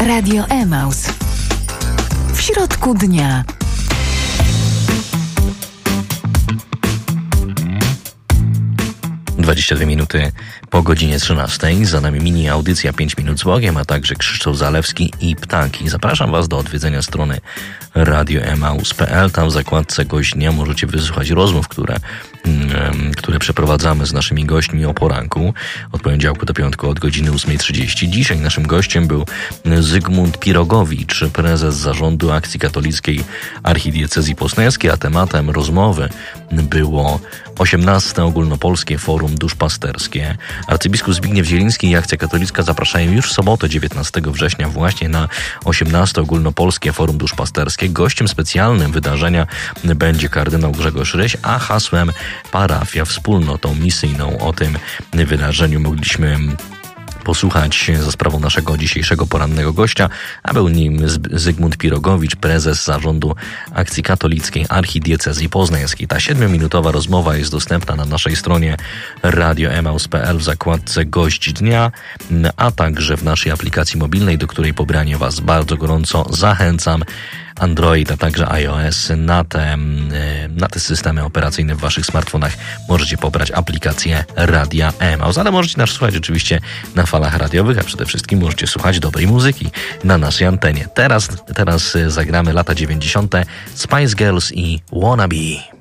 Radio Emaus. W środku dnia. Dwadzieścia 2 minuty po godzinie 13. Za nami mini audycja 5 minut z Bogiem, a także Krzysztof Zalewski i Ptaki. Zapraszam Was do odwiedzenia strony radioemaus.pl. Tam w zakładce Gość Dnia możecie wysłuchać rozmów, które przeprowadzamy z naszymi gośćmi o poranku. Od poniedziałku do piątku od godziny 8:30. Dzisiaj naszym gościem był Zygmunt Pirogowicz, prezes zarządu Akcji Katolickiej Archidiecezji Poznańskiej, a tematem rozmowy było 18. Ogólnopolskie Forum Duszpasterskie. Arcybiskup Zbigniew Zieliński i Akcja Katolicka zapraszają już w sobotę 19 września właśnie na 18. Ogólnopolskie Forum Duszpasterskie. Gościem specjalnym wydarzenia będzie kardynał Grzegorz Ryś, a hasłem Parafia wspólnotą misyjną. O tym wydarzeniu mogliśmy posłuchać za sprawą naszego dzisiejszego porannego gościa, a był nim Zygmunt Pirogowicz, prezes zarządu Akcji Katolickiej Archidiecezji Poznańskiej. Ta 7-minutowa rozmowa jest dostępna na naszej stronie radioemaus.pl w zakładce Gość Dnia, a także w naszej aplikacji mobilnej, do której pobranie Was bardzo gorąco zachęcam. Android, a także iOS, na te systemy operacyjne w Waszych smartfonach możecie pobrać aplikację Radia Emaus, ale możecie nas słuchać oczywiście na falach radiowych, a przede wszystkim możecie słuchać dobrej muzyki na naszej antenie. Teraz zagramy lata 90. Spice Girls i Wannabe.